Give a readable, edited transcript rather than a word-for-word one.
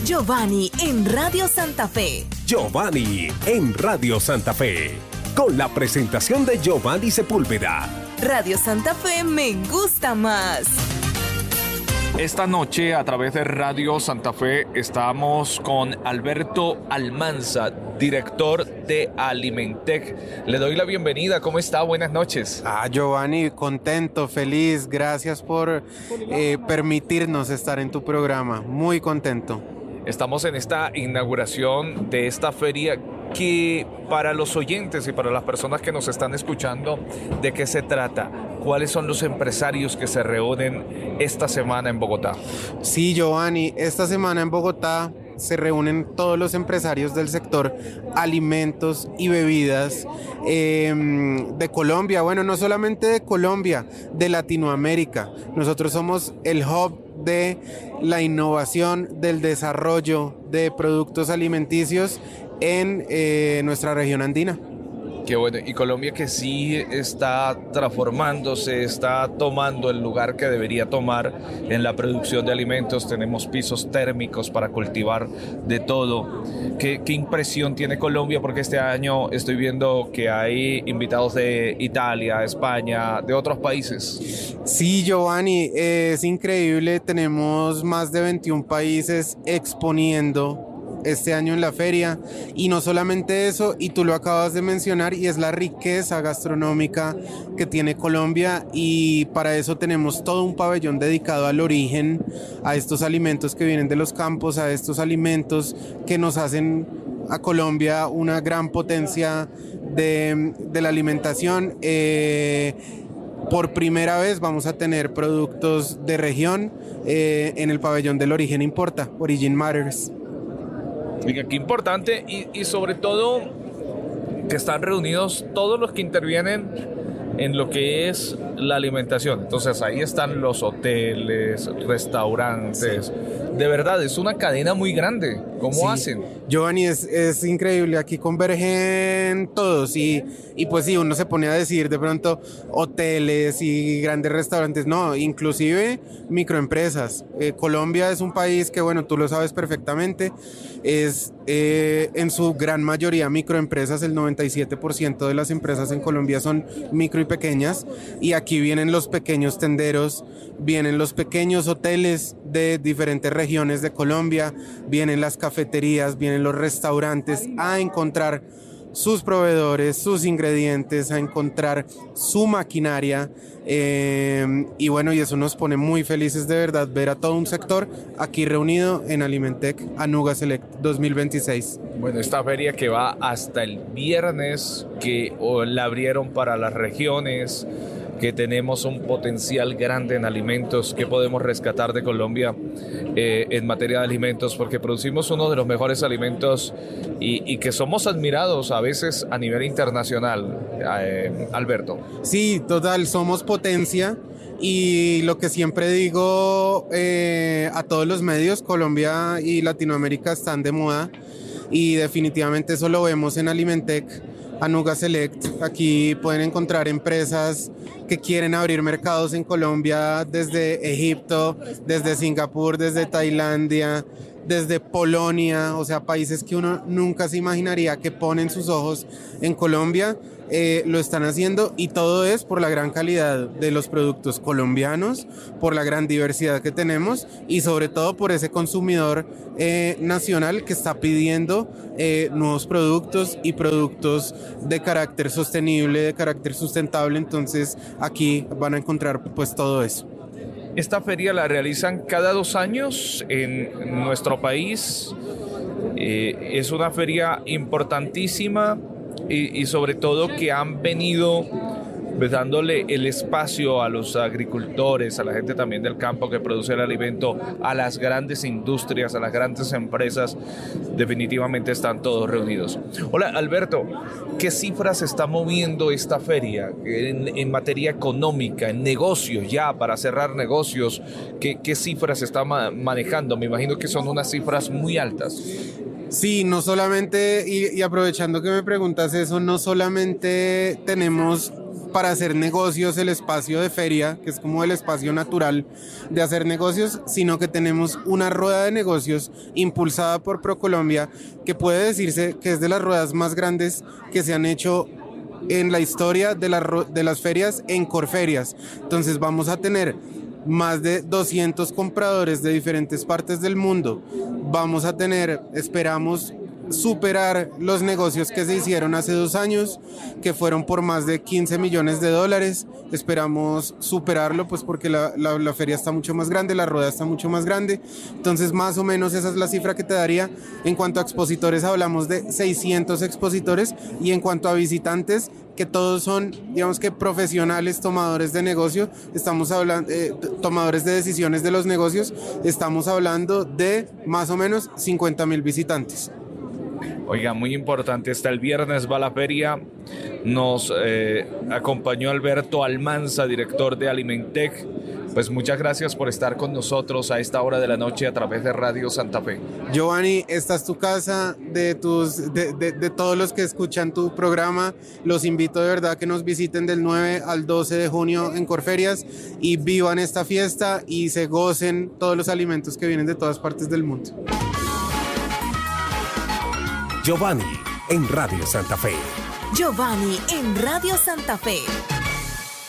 Giovanni en Radio Santa Fe. Giovanni en Radio Santa Fe. Con la presentación de Giovanni Sepúlveda. Radio Santa Fe me gusta más. Esta noche a través de Radio Santa Fe estamos con Alberto Almanza, director de Alimentec. Le doy la bienvenida. ¿Cómo está? Buenas noches. Giovanni, contento, feliz. Gracias por permitirnos estar en tu programa. Muy contento. Estamos en esta inauguración de esta feria que para los oyentes y para las personas que nos están escuchando, ¿de qué se trata? ¿Cuáles son los empresarios que se reúnen esta semana en Bogotá? Sí, Giovanni, esta semana en Bogotá se reúnen todos los empresarios del sector alimentos y bebidas de Colombia. Bueno, no solamente de Colombia, de Latinoamérica. Nosotros somos el hub de la innovación, del desarrollo de productos alimenticios en nuestra región andina. Qué bueno, y Colombia que sí está transformándose, está tomando el lugar que debería tomar en la producción de alimentos. Tenemos pisos térmicos para cultivar de todo. ¿Qué impresión tiene Colombia? Porque este año estoy viendo que hay invitados de Italia, España, de otros países. Sí, Giovanni, es increíble. Tenemos más de 21 países exponiendo este año en la feria, y no solamente eso, y tú lo acabas de mencionar, y es la riqueza gastronómica que tiene Colombia, y para eso tenemos todo un pabellón dedicado al origen, a estos alimentos que vienen de los campos, a estos alimentos que nos hacen a Colombia una gran potencia de la alimentación. Por primera vez vamos a tener productos de región en el pabellón del Origen Importa, Origin Matters. Oiga, qué importante, y sobre todo que están reunidos todos los que intervienen en lo que es la alimentación. Entonces ahí están los hoteles, restaurantes. Sí. De verdad, es una cadena muy grande. ¿Cómo hacen? Giovanni, es increíble. Aquí convergen todos y pues sí, uno se pone a decir de pronto hoteles y grandes restaurantes. No, inclusive microempresas. Colombia es un país que, bueno, tú lo sabes perfectamente, es en su gran mayoría microempresas. El 97% de las empresas en Colombia son micro y pequeñas, y aquí vienen los pequeños tenderos, vienen los pequeños hoteles de diferentes regiones de Colombia, vienen las cafeterías, vienen los restaurantes a encontrar sus proveedores, sus ingredientes, a encontrar su maquinaria, y bueno, y eso nos pone muy felices de verdad, ver a todo un sector aquí reunido en Alimentec Anuga Select 2026. Bueno, esta feria que va hasta el viernes, que la abrieron para las regiones, que tenemos un potencial grande en alimentos, que podemos rescatar de Colombia en materia de alimentos, porque producimos uno de los mejores alimentos y que somos admirados a veces a nivel internacional, Alberto. Sí, total, somos potencia, y lo que siempre digo a todos los medios, Colombia y Latinoamérica están de moda, y definitivamente eso lo vemos en Alimentec Anuga Select. Aquí pueden encontrar empresas que quieren abrir mercados en Colombia desde Egipto, desde Singapur, desde Tailandia, desde Polonia, o sea, países que uno nunca se imaginaría que ponen sus ojos en Colombia. Lo están haciendo, y todo es por la gran calidad de los productos colombianos, por la gran diversidad que tenemos, y sobre todo por ese consumidor nacional que está pidiendo nuevos productos y productos de carácter sostenible, de carácter sustentable. Entonces aquí van a encontrar pues todo eso. Esta feria la realizan cada 2 años en nuestro país. Es una feria importantísima, y sobre todo que han venido dándole el espacio a los agricultores, a la gente también del campo que produce el alimento, a las grandes industrias, a las grandes empresas. Definitivamente están todos reunidos. Hola, Alberto, ¿qué cifras está moviendo esta feria en materia económica, en negocios ya, para cerrar negocios? ¿Qué cifras está manejando? Me imagino que son unas cifras muy altas. Sí, no solamente, y aprovechando que me preguntas eso, no solamente tenemos para hacer negocios el espacio de feria, que es como el espacio natural de hacer negocios, sino que tenemos una rueda de negocios impulsada por ProColombia, que puede decirse que es de las ruedas más grandes que se han hecho en la historia de las ferias en Corferias. Entonces vamos a tener más de 200 compradores de diferentes partes del mundo. Vamos a tener, esperamos, superar los negocios que se hicieron hace 2 años, que fueron por más de 15 millones de dólares. Esperamos superarlo, pues porque la feria está mucho más grande, la rueda está mucho más grande. Entonces, más o menos esa es la cifra que te daría. En cuanto a expositores, hablamos de 600 expositores, y en cuanto a visitantes, que todos son, digamos que profesionales, tomadores de negocio, estamos hablando, tomadores de decisiones de los negocios, estamos hablando de más o menos 50,000 visitantes. Oiga, muy importante, hasta el viernes va la feria. Nos acompañó Alberto Almanza, director de Alimentec. Pues muchas gracias por estar con nosotros a esta hora de la noche a través de Radio Santa Fe. Giovanni, esta es tu casa, de todos los que escuchan tu programa. Los invito de verdad a que nos visiten del 9 al 12 de junio en Corferias y vivan esta fiesta y se gocen todos los alimentos que vienen de todas partes del mundo. Giovanni en Radio Santa Fe. Giovanni en Radio Santa Fe.